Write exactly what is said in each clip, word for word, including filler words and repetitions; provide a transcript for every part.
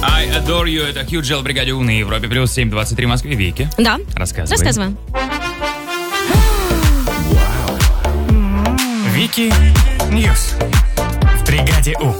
I adore you. Это Хью Джел, бригаде У на Европе. Плюс семь двадцать три в Москве. Вики. Да. Рассказывай. Рассказываем. Вики Ньюс в бригаде У.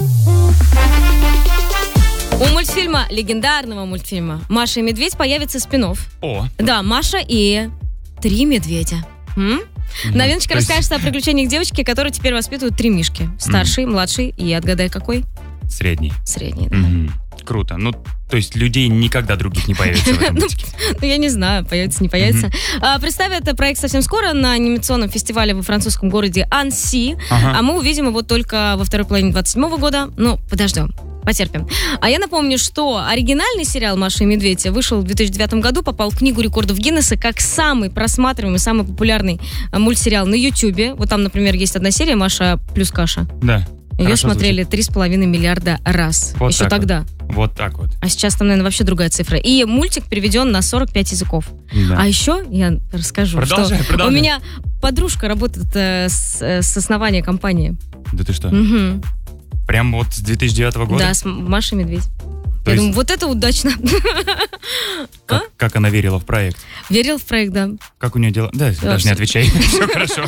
У мультфильма, легендарного мультфильма «Маша и медведь» появится спин-офф. О. Да, Маша и три медведя. М? Мгм. Новиночка То есть- расскажется о приключениях девочки, которые теперь воспитывают три мишки. Старший, младший и, отгадай, какой? Средний. Средний, да. Мгм. Круто. Ну, то есть людей никогда других не появится в этом мультике. Ну, я не знаю, появится, не появится. А, представят этот проект совсем скоро на анимационном фестивале во французском городе Анси. Ага. А мы увидим его только во второй половине двадцать седьмого года. Ну, подождем. Потерпим. А я напомню, что оригинальный сериал «Маша и медведь» вышел в две тысячи девятом году, попал в Книгу рекордов Гиннесса как самый просматриваемый, самый популярный а, мультсериал на Ютьюбе. Вот там, например, есть одна серия «Маша плюс каша». Да. Ее Хорошо смотрели три с половиной миллиарда раз. Вот Еще так тогда. Вот. Вот так вот. А сейчас там, наверное, вообще другая цифра. И мультик переведен на сорок пять языков. Да. А еще я расскажу, Продолжай, что продолжай. у меня подружка работает э, с, э, с основания компании. Да ты что? Мгм. Прям вот с две тысячи девятого года? Да, с Машей Медведь. То Я есть- думаю, вот это удачно. Как, как она верила в проект? Верил в проект, да. Как у нее дела? Да, даже всё. не отвечай. Все хорошо.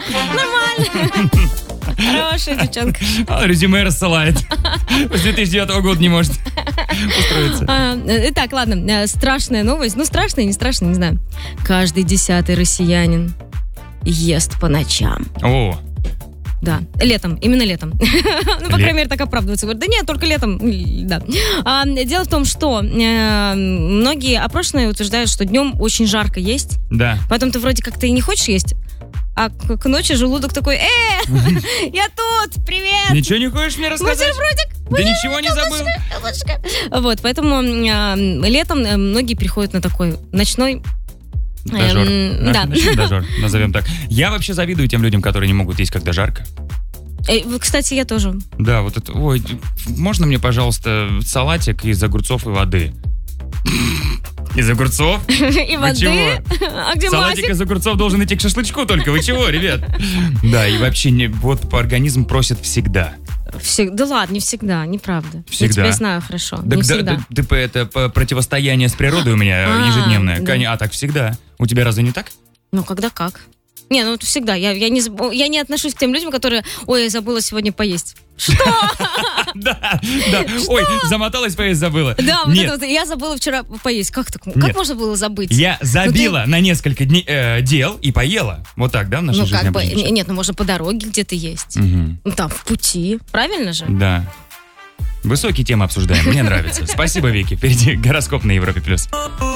Хорошая девчонка. А, резюме рассылает. С две тысячи девятого года не может устроиться. А, э, Итак, ладно, э, страшная новость. Ну, страшная, не страшная, не знаю. Каждый десятый россиянин ест по ночам. О, Да, летом, именно летом. Ну, по Ле- крайней мере, так оправдываются. Говорят, да нет, только летом. М, Да. А, дело в том, что э, многие опрошенные утверждают, что днем очень жарко есть, да. поэтому ты вроде как-то и не хочешь есть, а к, к ночи желудок такой, э, я тут, привет, Ничего не хочешь мне рассказать? бутербродик. Да ничего не забыл. Вот, поэтому э, летом э, многие переходят на такой ночной. Дожор. Эм, да. Ночной дожор, назовем так. Я вообще завидую тем людям, которые не могут есть, когда жарко. Э, Кстати, я тоже. Да, вот это... Ой, можно мне, пожалуйста, салатик из огурцов и воды? Из огурцов? И воды. чего? А где Салатик Масик? из огурцов должен идти к шашлычку только. Вы чего, ребят? Да, и вообще, не, вот организм просит всегда. Всег- Да ладно, не всегда, неправда. Всегда. Я тебя знаю хорошо. Да, не да, всегда. да, ты, это по- противостояние с природой у меня А, ежедневное. да. Коня- А так всегда. У тебя разве не так? Ну, когда как? Не, ну это всегда. Я, я, не, заб- я не отношусь к тем людям, которые, ой, я забыла сегодня поесть. Да, да. Ой, замоталась, поесть забыла. Да, вот Нет, это вот, я забыла вчера поесть. Как так? Как Нет. можно было забыть? я забила на несколько дней э, дел и поела. Вот так, да, в нашей Ну, жизни как бы, обычно? нет, ну можно по дороге где-то есть. Мгм. Ну, там, в пути. Правильно же? Да. Высокие темы обсуждаем, мне нравится. Спасибо, Вики. Впереди гороскоп на Европе+. плюс.